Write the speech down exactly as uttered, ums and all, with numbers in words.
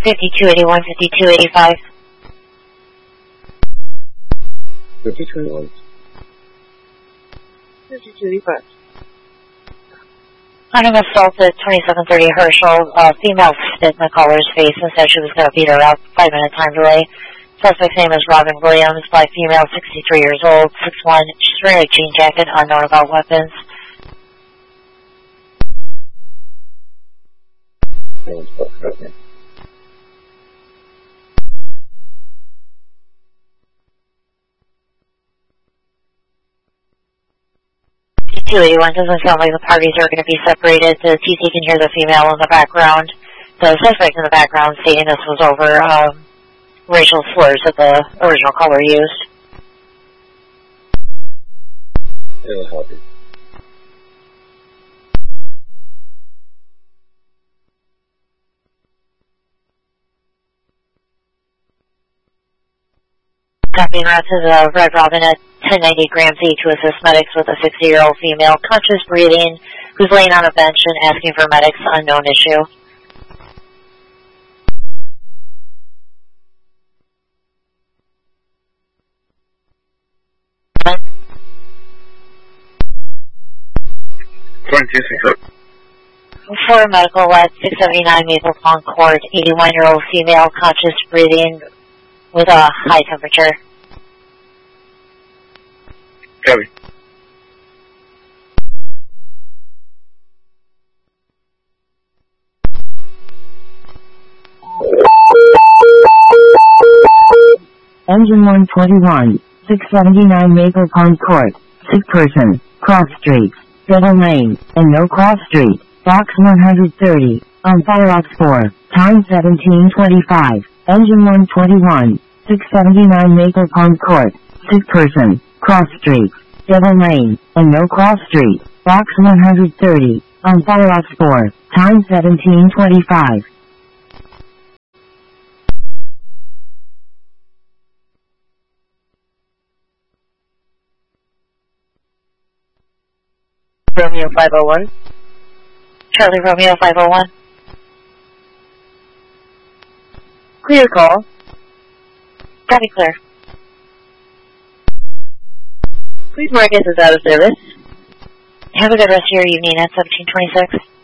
fifty-two eighty-one, fifty-two eighty-five. fifty-two eighty-one. fifty-two eighty-five. Hunting assault at twenty-seven thirty Herschel. Uh, female spit in the caller's face and said she was going to beat her up. Five minute time delay. Suspect's name is Robin Williams. Black female, sixty-three years old, six one. She's wearing a jean jacket, unknown about weapons. Okay. two eighty-one doesn't sound like the parties are going to be separated. The T C can hear the female in the background. The suspect in the background stating this was over um, racial slurs that the original caller used. It'll help you. Copying route to the Red Robin at ten ninety grams each to assist medics with a sixty-year-old female, conscious breathing, who's laying on a bench and asking for medics, unknown issue. For medical at six seventy-nine Maple Pond Court, eighty-one-year-old female, conscious breathing with a high temperature. Copy. Engine one twenty-one, six seventy-nine Maple Pond Court, sick person, cross street, double lane, and no cross street, box one hundred thirty, on Firefox four, time seventeen twenty-five, engine one twenty-one, six seventy-nine Maple Pond Court, sick person, cross street, double lane, and no cross street, box one hundred thirty, on Firefox four, time seventeen twenty-five. Romeo five oh one. Charlie Romeo five oh one. Clear call. Copy clear. Please mark this as out of service. Have a good rest of your evening at seventeen twenty-six.